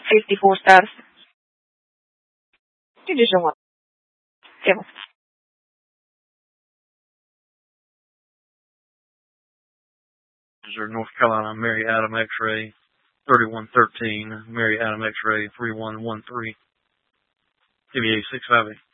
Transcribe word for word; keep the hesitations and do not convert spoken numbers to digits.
fifty-four stars. Division one. Table. North Carolina, Mary Adam X-ray, thirty-one thirteen, Mary Adam X-ray, three one one three, T V A six five eight.